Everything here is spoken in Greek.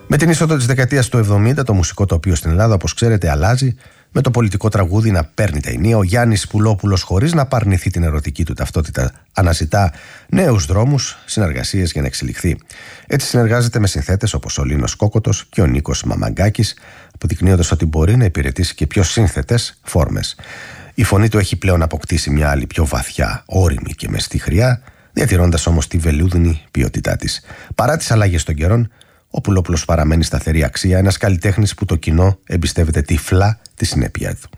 Με την είσοδο της δεκαετίας του 70, το μουσικό τοπίο στην Ελλάδα, όπως ξέρετε, αλλάζει. Με το πολιτικό τραγούδι να παίρνει τα ενία, ο Γιάννης Πουλόπουλος, χωρίς να παρνηθεί την ερωτική του ταυτότητα, αναζητά νέους δρόμους, συνεργασίες για να εξελιχθεί. Έτσι συνεργάζεται με συνθέτες όπως ο Λίνος Κόκοτος και ο Νίκος Μαμαγκάκης, αποδεικνύοντας ότι μπορεί να υπηρετήσει και πιο σύνθετες φόρμες. Η φωνή του έχει πλέον αποκτήσει μια άλλη πιο βαθιά, ώριμη και μεστή χρειά, διατηρώντας όμως τη βελούδινη ποιότητά της. Παρά τις αλλαγές των καιρών, ο Πουλόπουλος παραμένει σταθερή αξία, ένας καλλιτέχνης που το κοινό εμπιστεύεται τυφλά τη συνέπεια του.